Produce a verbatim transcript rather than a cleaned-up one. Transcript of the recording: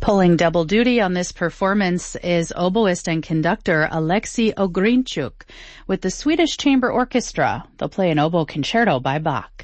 Pulling double duty on this performance is oboist and conductor Alexei Ogrinchuk with the Swedish Chamber Orchestra. They'll play an oboe concerto by Bach.